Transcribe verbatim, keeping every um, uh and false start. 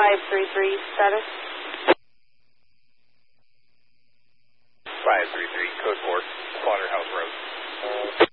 five three three status. five three three, code four, Slaughterhouse Road.